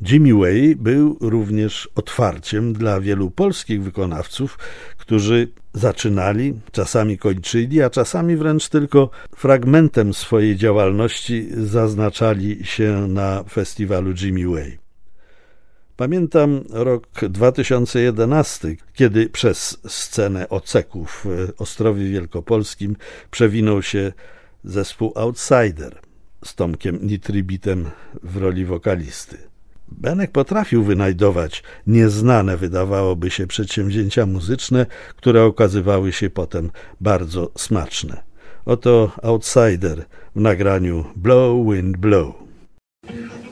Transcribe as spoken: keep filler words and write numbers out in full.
Jimmy Way był również otwarciem dla wielu polskich wykonawców, którzy zaczynali, czasami kończyli, a czasami wręcz tylko fragmentem swojej działalności zaznaczali się na festiwalu Jimmy Way. Pamiętam rok dwa tysiące jedenasty, kiedy przez scenę Oceków w Ostrowie Wielkopolskim przewinął się zespół Outsider z Tomkiem Nitribitem w roli wokalisty. Benek potrafił wynajdować nieznane, wydawałoby się, przedsięwzięcia muzyczne, które okazywały się potem bardzo smaczne. Oto Outsider w nagraniu Blow Wind Blow.